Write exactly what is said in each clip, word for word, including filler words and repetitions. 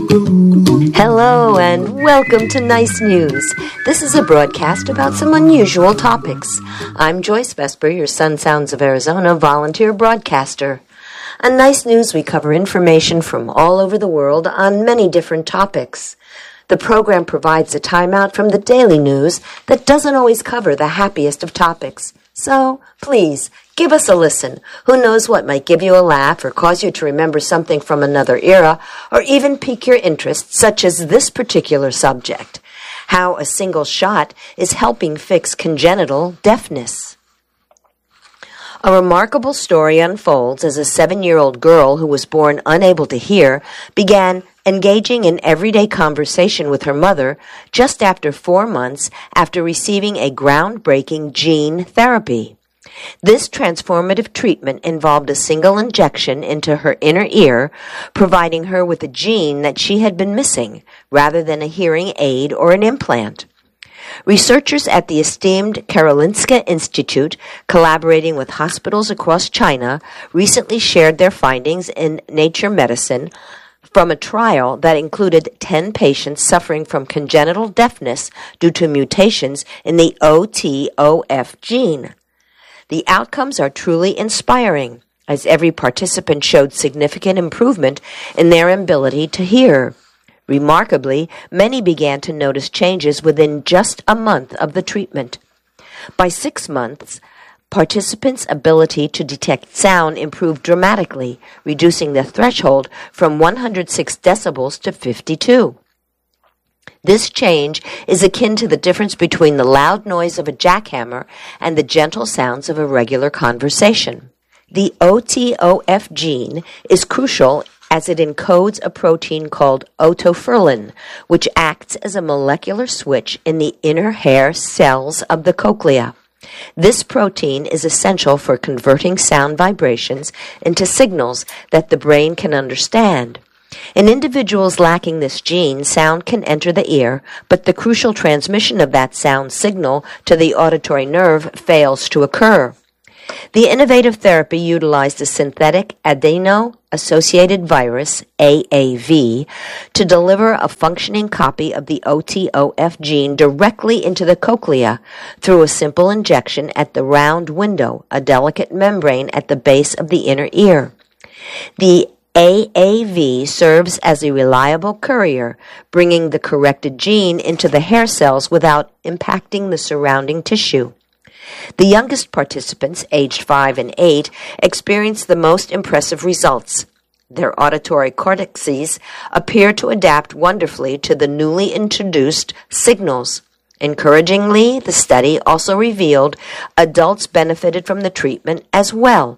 Hello and welcome to Nice News. This is a broadcast about some unusual topics. I'm Joyce Vesper, your Sun Sounds of Arizona volunteer broadcaster. On Nice News, we cover information from all over the world on many different topics. The program provides a timeout from the daily news that doesn't always cover the happiest of topics. So, please, give us a listen. Who knows what might give you a laugh or cause you to remember something from another era, or even pique your interest, such as this particular subject: how a single shot is helping fix congenital deafness. A remarkable story unfolds as a seven-year-old girl who was born unable to hear began engaging in everyday conversation with her mother just after four months after receiving a groundbreaking gene therapy. This transformative treatment involved a single injection into her inner ear, providing her with a gene that she had been missing, rather than a hearing aid or an implant. Researchers at the esteemed Karolinska Institute, collaborating with hospitals across China, recently shared their findings in Nature Medicine from a trial that included ten patients suffering from congenital deafness due to mutations in the O T O F gene. The outcomes are truly inspiring, as every participant showed significant improvement in their ability to hear. Remarkably, many began to notice changes within just a month of the treatment. By six months, participants' ability to detect sound improved dramatically, reducing the threshold from one hundred six decibels to fifty-two. This change is akin to the difference between the loud noise of a jackhammer and the gentle sounds of a regular conversation. The O T O F gene is crucial as it encodes a protein called otoferlin, which acts as a molecular switch in the inner hair cells of the cochlea. This protein is essential for converting sound vibrations into signals that the brain can understand. In individuals lacking this gene, sound can enter the ear, but the crucial transmission of that sound signal to the auditory nerve fails to occur. The innovative therapy utilized a synthetic adeno-associated virus, A A V, to deliver a functioning copy of the O T O F gene directly into the cochlea through a simple injection at the round window, a delicate membrane at the base of the inner ear. The A A V serves as a reliable courier, bringing the corrected gene into the hair cells without impacting the surrounding tissue. The youngest participants, aged five and eight, experienced the most impressive results. Their auditory cortexes appear to adapt wonderfully to the newly introduced signals. Encouragingly, the study also revealed adults benefited from the treatment as well.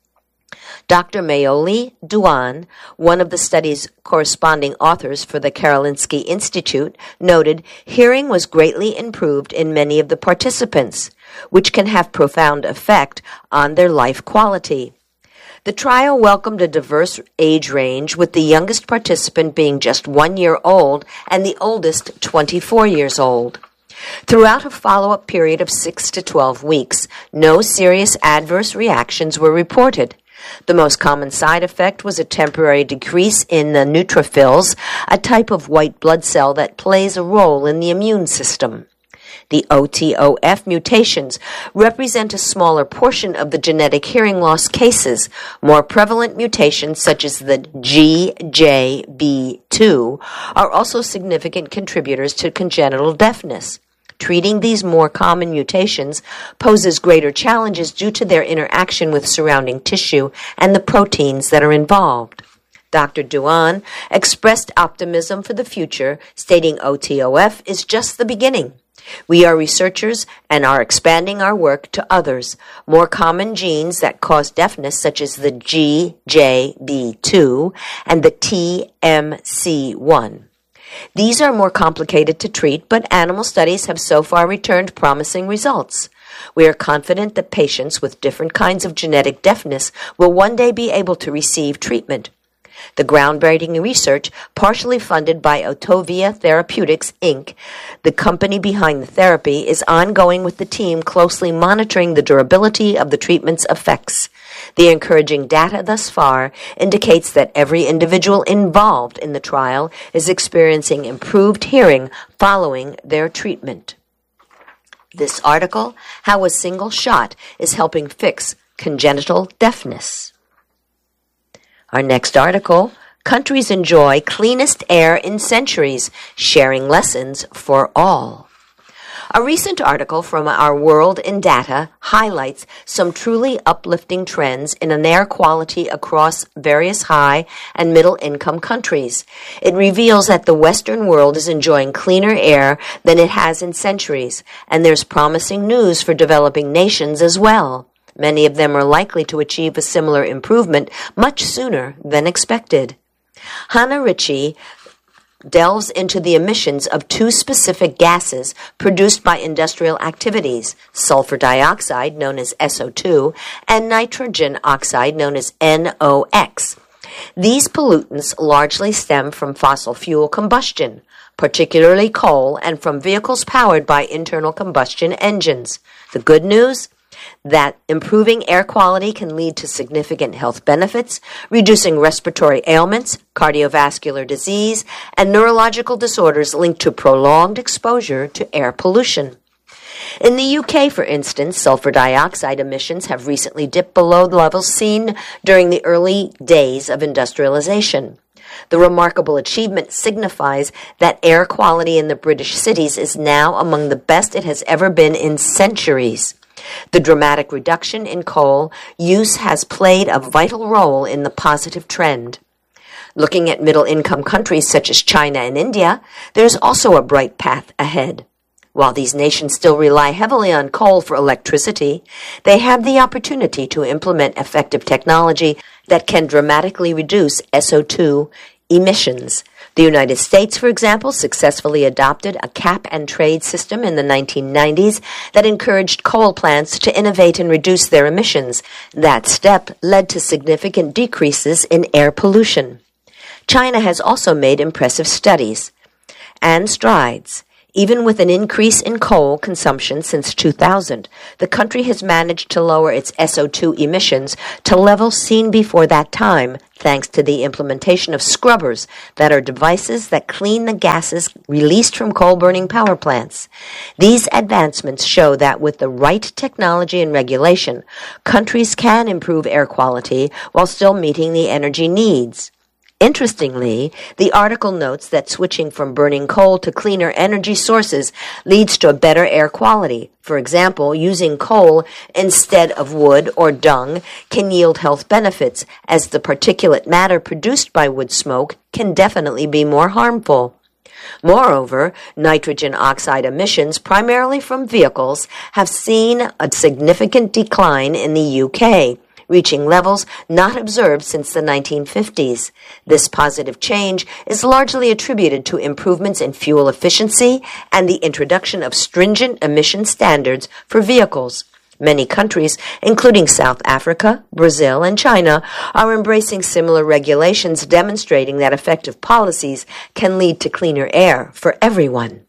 Doctor Mayoli Duan, one of the study's corresponding authors for the Karolinska Institute, noted hearing was greatly improved in many of the participants, which can have profound effect on their life quality. The trial welcomed a diverse age range, with the youngest participant being just one year old and the oldest twenty-four years old. Throughout a follow-up period of six to twelve weeks, no serious adverse reactions were reported. The most common side effect was a temporary decrease in the neutrophils, a type of white blood cell that plays a role in the immune system. The O T O F mutations represent a smaller portion of the genetic hearing loss cases. More prevalent mutations, such as the G J B two, are also significant contributors to congenital deafness. Treating these more common mutations poses greater challenges due to their interaction with surrounding tissue and the proteins that are involved. Doctor Duan expressed optimism for the future, stating O T O F is just the beginning. We are researchers and are expanding our work to others. More common genes that cause deafness, such as the G J B two and the T M C one. These are more complicated to treat, but animal studies have so far returned promising results. We are confident that patients with different kinds of genetic deafness will one day be able to receive treatment. The groundbreaking research, partially funded by Otovia Therapeutics, Incorporated, the company behind the therapy, is ongoing with the team closely monitoring the durability of the treatment's effects. The encouraging data thus far indicates that every individual involved in the trial is experiencing improved hearing following their treatment. This article, How a Single Shot is Helping Fix Congenital Deafness. Our next article, Countries Enjoy Cleanest Air in Centuries, Sharing Lessons for All. A recent article from Our World in Data highlights some truly uplifting trends in an air quality across various high and middle-income countries. It reveals that the Western world is enjoying cleaner air than it has in centuries, and there's promising news for developing nations as well. Many of them are likely to achieve a similar improvement much sooner than expected. Hannah Ritchie delves into the emissions of two specific gases produced by industrial activities, sulfur dioxide, known as S O two, and nitrogen oxide, known as N O x. These pollutants largely stem from fossil fuel combustion, particularly coal, and from vehicles powered by internal combustion engines. The good news? That improving air quality can lead to significant health benefits, reducing respiratory ailments, cardiovascular disease, and neurological disorders linked to prolonged exposure to air pollution. In the U K, for instance, sulfur dioxide emissions have recently dipped below levels seen during the early days of industrialization. The remarkable achievement signifies that air quality in the British cities is now among the best it has ever been in centuries. The dramatic reduction in coal use has played a vital role in the positive trend. Looking at middle-income countries such as China and India, there's also a bright path ahead. While these nations still rely heavily on coal for electricity, they have the opportunity to implement effective technology that can dramatically reduce S O two emissions. The United States, for example, successfully adopted a cap-and-trade system in the nineteen nineties that encouraged coal plants to innovate and reduce their emissions. That step led to significant decreases in air pollution. China has also made impressive studies and strides. Even with an increase in coal consumption since two thousand, the country has managed to lower its S O two emissions to levels seen before that time, thanks to the implementation of scrubbers that are devices that clean the gases released from coal-burning power plants. These advancements show that with the right technology and regulation, countries can improve air quality while still meeting the energy needs. Interestingly, the article notes that switching from burning coal to cleaner energy sources leads to a better air quality. For example, using coal instead of wood or dung can yield health benefits, as the particulate matter produced by wood smoke can definitely be more harmful. Moreover, nitrogen oxide emissions, primarily from vehicles, have seen a significant decline in the U K, reaching levels not observed since the nineteen fifties. This positive change is largely attributed to improvements in fuel efficiency and the introduction of stringent emission standards for vehicles. Many countries, including South Africa, Brazil, and China, are embracing similar regulations, demonstrating that effective policies can lead to cleaner air for everyone.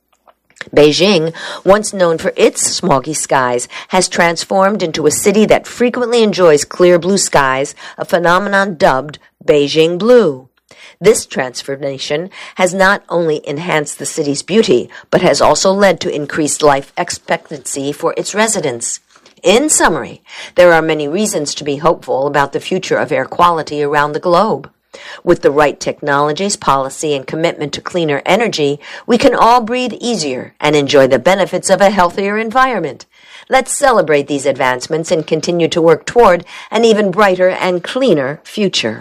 Beijing, once known for its smoggy skies, has transformed into a city that frequently enjoys clear blue skies, a phenomenon dubbed Beijing Blue. This transformation has not only enhanced the city's beauty, but has also led to increased life expectancy for its residents. In summary, there are many reasons to be hopeful about the future of air quality around the globe. With the right technologies, policy, and commitment to cleaner energy, we can all breathe easier and enjoy the benefits of a healthier environment. Let's celebrate these advancements and continue to work toward an even brighter and cleaner future.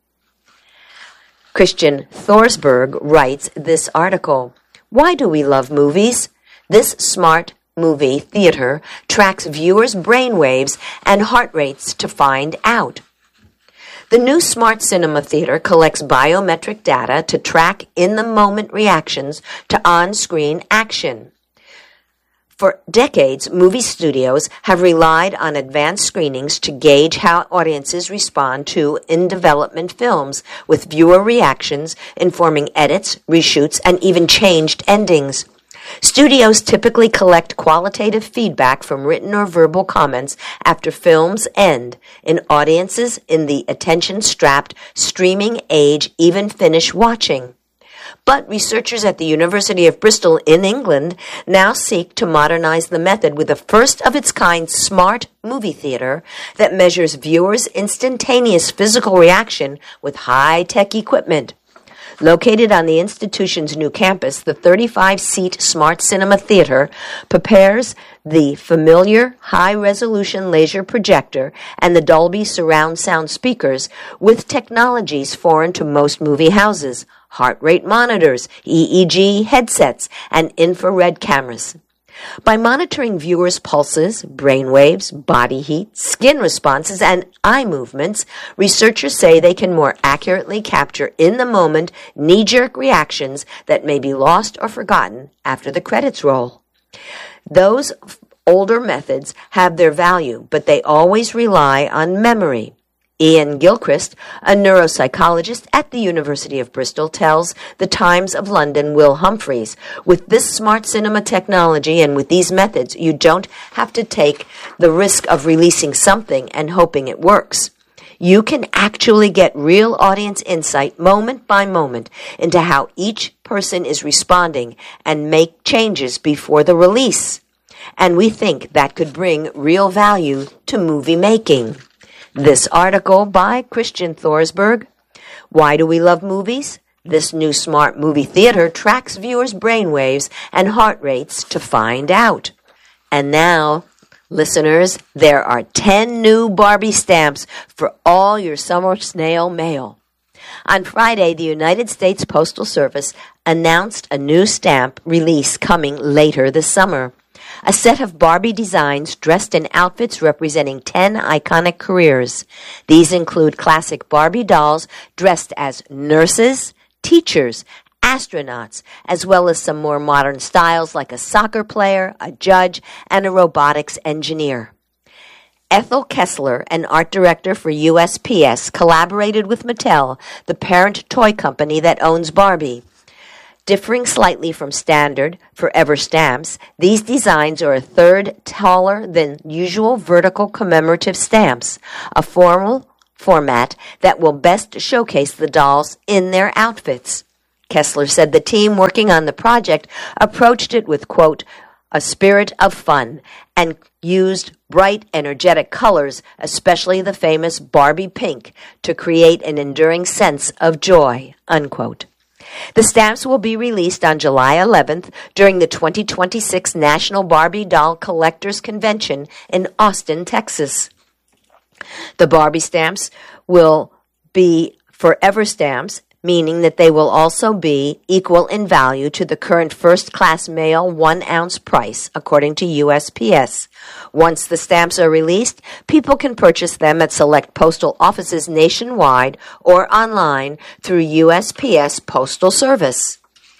Christian Thorsberg writes this article, Why do we love movies? This smart movie theater tracks viewers' brainwaves and heart rates to find out. The new Smart Cinema Theater collects biometric data to track in-the-moment reactions to on-screen action. For decades, movie studios have relied on advanced screenings to gauge how audiences respond to in-development films, with viewer reactions informing edits, reshoots, and even changed endings. Studios typically collect qualitative feedback from written or verbal comments after films end, and audiences in the attention-strapped streaming age even finish watching. But researchers at the University of Bristol in England now seek to modernize the method with a first-of-its-kind smart movie theater that measures viewers' instantaneous physical reaction with high-tech equipment. Located on the institution's new campus, the thirty-five seat Smart Cinema Theater prepares the familiar high-resolution laser projector and the Dolby surround sound speakers with technologies foreign to most movie houses: heart rate monitors, E E G headsets, and infrared cameras. By monitoring viewers' pulses, brain waves, body heat, skin responses, and eye movements, researchers say they can more accurately capture in-the-moment, knee-jerk reactions that may be lost or forgotten after the credits roll. Those older methods have their value, but they always rely on memory. Ian Gilchrist, a neuropsychologist at the University of Bristol, tells the Times of London Will Humphreys, with this smart cinema technology and with these methods, you don't have to take the risk of releasing something and hoping it works. You can actually get real audience insight moment by moment into how each person is responding and make changes before the release. And we think that could bring real value to movie making. This article by Christian Thorsberg. Why do we love movies? This new smart movie theater tracks viewers' brainwaves and heart rates to find out. And now, listeners, there are ten new Barbie stamps for all your summer snail mail. On Friday, the United States Postal Service announced a new stamp release coming later this summer. A set of Barbie designs dressed in outfits representing ten iconic careers. These include classic Barbie dolls dressed as nurses, teachers, astronauts, as well as some more modern styles like a soccer player, a judge, and a robotics engineer. Ethel Kessler, an art director for U S P S, collaborated with Mattel, the parent toy company that owns Barbie. Differing slightly from standard Forever stamps, these designs are a third taller than usual vertical commemorative stamps, a formal format that will best showcase the dolls in their outfits. Kessler said the team working on the project approached it with, quote, a spirit of fun, and used bright, energetic colors, especially the famous Barbie pink, to create an enduring sense of joy, unquote. The stamps will be released on July eleventh during the twenty twenty-six National Barbie Doll Collectors Convention in Austin, Texas. The Barbie stamps will be forever stamps, meaning that they will also be equal in value to the current first-class mail one-ounce price, according to U S P S. Once the stamps are released, people can purchase them at select postal offices nationwide or online through U S P S Postal Service.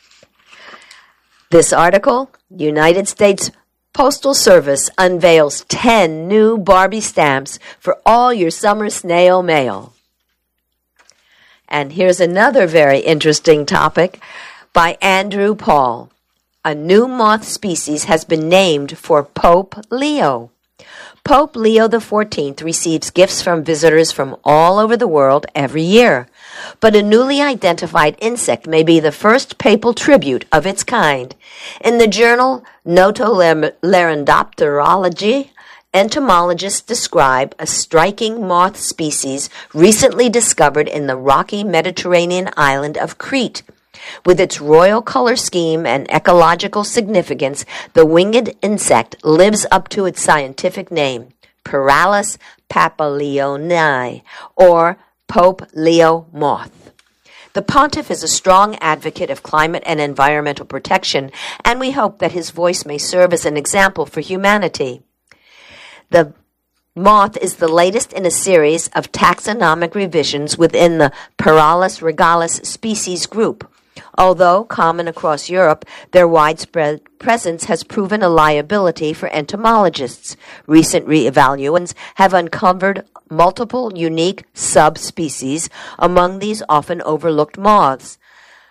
This article, United States Postal Service unveils ten new Barbie stamps for all your summer snail mail. And here's another very interesting topic by Andrew Paul. A new moth species has been named for Pope Leo. Pope Leo the fourteenth receives gifts from visitors from all over the world every year. But a newly identified insect may be the first papal tribute of its kind. In the journal Notolerandopterology, entomologists describe a striking moth species recently discovered in the rocky Mediterranean island of Crete. With its royal color scheme and ecological significance, the winged insect lives up to its scientific name, Paralus papilioni, or Pope Leo moth. The pontiff is a strong advocate of climate and environmental protection, and we hope that his voice may serve as an example for humanity. The moth is the latest in a series of taxonomic revisions within the Paralus regalis species group. Although common across Europe, their widespread presence has proven a liability for entomologists. Recent reevaluations have uncovered multiple unique subspecies among these often overlooked moths.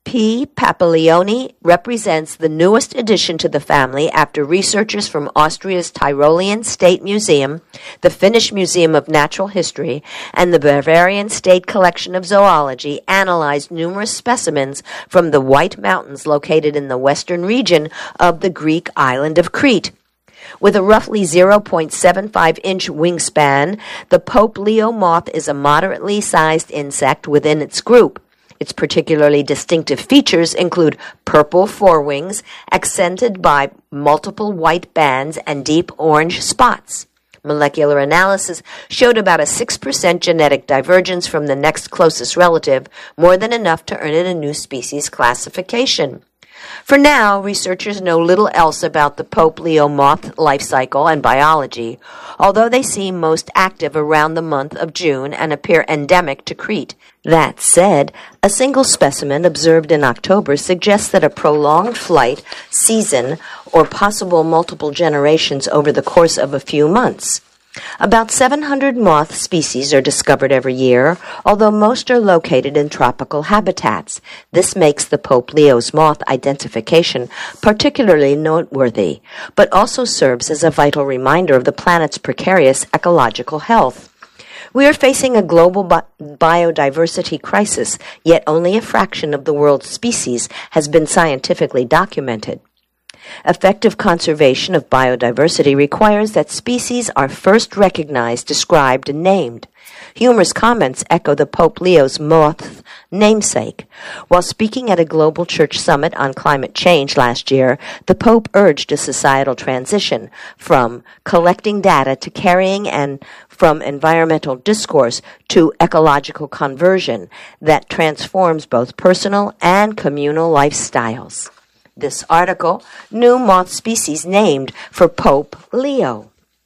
P. papilioni represents the newest addition to the family after researchers from Austria's Tyrolean State Museum, the Finnish Museum of Natural History, and the Bavarian State Collection of Zoology analyzed numerous specimens from the White Mountains located in the western region of the Greek island of Crete. With a roughly zero point seven five inch wingspan, the Pope Leo moth is a moderately sized insect within its group. Its particularly distinctive features include purple forewings, accented by multiple white bands and deep orange spots. Molecular analysis showed about a six percent genetic divergence from the next closest relative, more than enough to earn it a new species classification. For now, researchers know little else about the Pope Leo moth life cycle and biology, although they seem most active around the month of June and appear endemic to Crete. That said, a single specimen observed in October suggests that a prolonged flight season or possible multiple generations over the course of a few months. About seven hundred moth species are discovered every year, although most are located in tropical habitats. This makes the Pope Leo's moth identification particularly noteworthy, but also serves as a vital reminder of the planet's precarious ecological health. We are facing a global bi- biodiversity crisis, yet only a fraction of the world's species has been scientifically documented. Effective conservation of biodiversity requires that species are first recognized, described, and named. Humorous comments echo the Pope Leo's moth namesake. While speaking at a global church summit on climate change last year, the Pope urged a societal transition from collecting data to carrying and from environmental discourse to ecological conversion that transforms both personal and communal lifestyles. This article, New Moth Species Named for Pope Leo.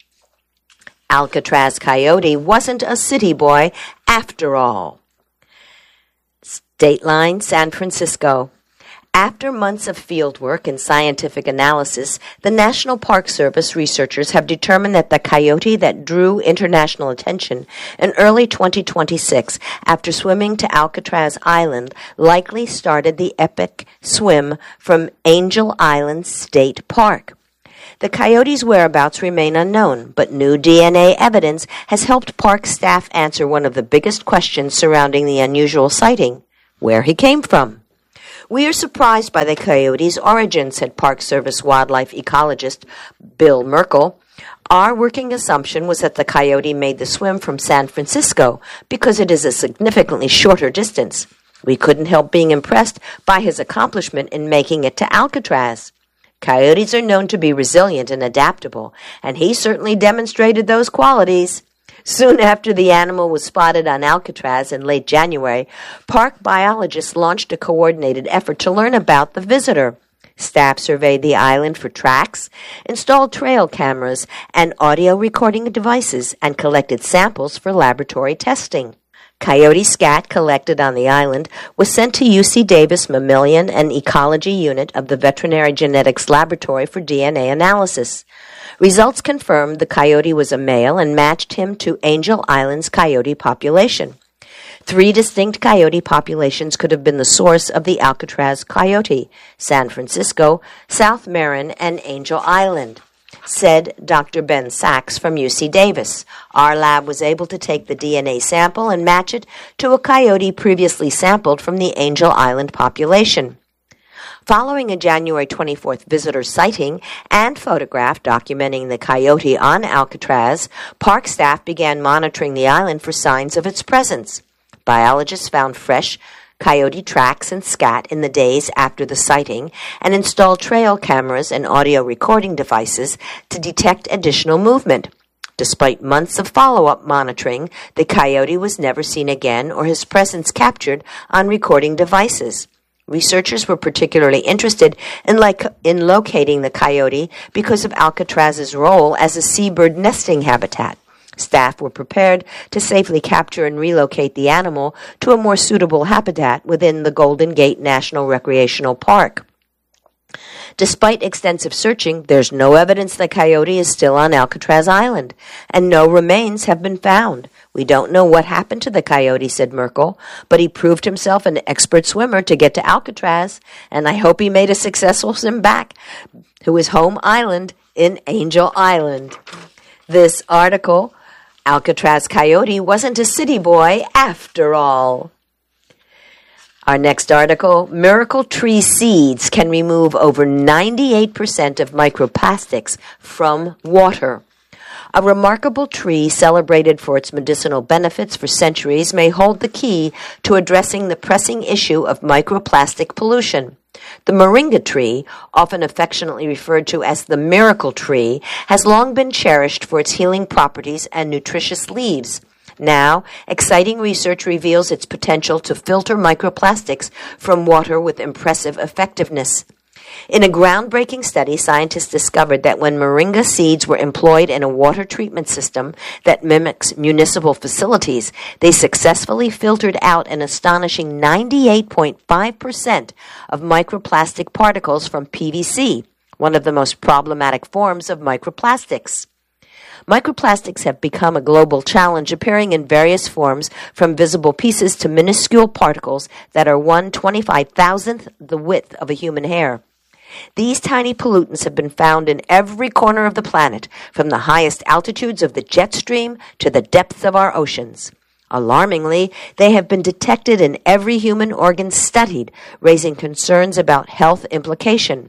Alcatraz coyote wasn't a city boy after all. Dateline, San Francisco. After months of fieldwork and scientific analysis, the National Park Service researchers have determined that the coyote that drew international attention in early twenty twenty-six after swimming to Alcatraz Island likely started the epic swim from Angel Island State Park. The coyote's whereabouts remain unknown, but new D N A evidence has helped park staff answer one of the biggest questions surrounding the unusual sighting: where he came from. We are surprised by the coyote's origin, said Park Service wildlife ecologist Bill Merkel. Our working assumption was that the coyote made the swim from San Francisco because it is a significantly shorter distance. We couldn't help being impressed by his accomplishment in making it to Alcatraz. Coyotes are known to be resilient and adaptable, and he certainly demonstrated those qualities. Soon after the animal was spotted on Alcatraz in late January, park biologists launched a coordinated effort to learn about the visitor. Staff surveyed the island for tracks, installed trail cameras and audio recording devices, and collected samples for laboratory testing. Coyote scat collected on the island was sent to U C Davis Mammalian and Ecology Unit of the Veterinary Genetics Laboratory for D N A analysis. Results confirmed the coyote was a male and matched him to Angel Island's coyote population. Three distinct coyote populations could have been the source of the Alcatraz coyote: San Francisco, South Marin, and Angel Island, said Doctor Ben Sachs from U C Davis. Our lab was able to take the D N A sample and match it to a coyote previously sampled from the Angel Island population. Following a January twenty-fourth visitor sighting and photograph documenting the coyote on Alcatraz, park staff began monitoring the island for signs of its presence. Biologists found fresh coyote tracks and scat in the days after the sighting and installed trail cameras and audio recording devices to detect additional movement. Despite months of follow-up monitoring, the coyote was never seen again or his presence captured on recording devices. Researchers were particularly interested in, like, in locating the coyote because of Alcatraz's role as a seabird nesting habitat. Staff were prepared to safely capture and relocate the animal to a more suitable habitat within the Golden Gate National Recreational Park. Despite extensive searching, there's no evidence the coyote is still on Alcatraz Island, and no remains have been found. We don't know what happened to the coyote, said Merkel, but he proved himself an expert swimmer to get to Alcatraz, and I hope he made a successful swim back to his home island in Angel Island. This article, Alcatraz Coyote Wasn't a City Boy After All. Our next article, Miracle Tree Seeds Can Remove Over ninety-eight percent of Microplastics from Water. A remarkable tree celebrated for its medicinal benefits for centuries may hold the key to addressing the pressing issue of microplastic pollution. The moringa tree, often affectionately referred to as the miracle tree, has long been cherished for its healing properties and nutritious leaves. Now, exciting research reveals its potential to filter microplastics from water with impressive effectiveness. In a groundbreaking study, scientists discovered that when moringa seeds were employed in a water treatment system that mimics municipal facilities, they successfully filtered out an astonishing ninety-eight point five percent of microplastic particles from P V C, one of the most problematic forms of microplastics. Microplastics have become a global challenge, appearing in various forms, from visible pieces to minuscule particles that are one twenty-five thousandth the width of a human hair. These tiny pollutants have been found in every corner of the planet, from the highest altitudes of the jet stream to the depths of our oceans. Alarmingly, they have been detected in every human organ studied, raising concerns about health implication.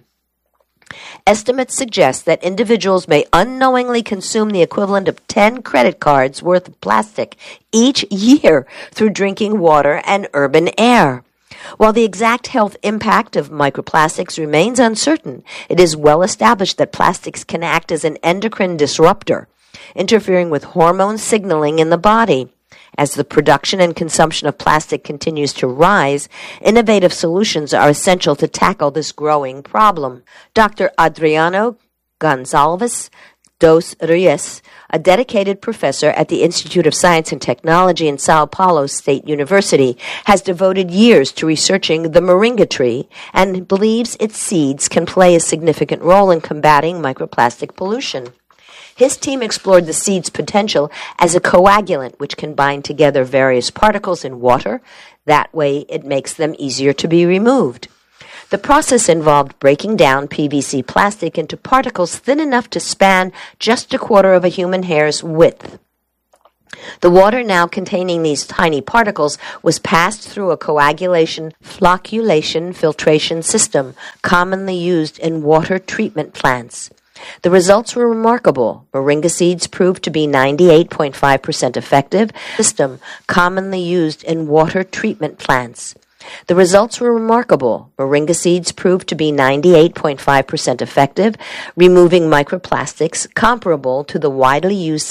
Estimates suggest that individuals may unknowingly consume the equivalent of ten credit cards worth of plastic each year through drinking water and urban air. While the exact health impact of microplastics remains uncertain, it is well established that plastics can act as an endocrine disruptor, interfering with hormone signaling in the body. As the production and consumption of plastic continues to rise, innovative solutions are essential to tackle this growing problem. Doctor Adriano Gonçalves dos Reis, a dedicated professor at the Institute of Science and Technology in Sao Paulo State University, has devoted years to researching the moringa tree and believes its seeds can play a significant role in combating microplastic pollution. His team explored the seed's potential as a coagulant which can bind together various particles in water. That way, it makes them easier to be removed. The process involved breaking down P V C plastic into particles thin enough to span just a quarter of a human hair's width. The water now containing these tiny particles was passed through a coagulation flocculation filtration system commonly used in water treatment plants. The results were remarkable. Moringa seeds proved to be ninety-eight point five percent effective, system commonly used in water treatment plants. The results were remarkable. Moringa seeds proved to be ninety-eight point five percent effective, removing microplastics comparable to the widely used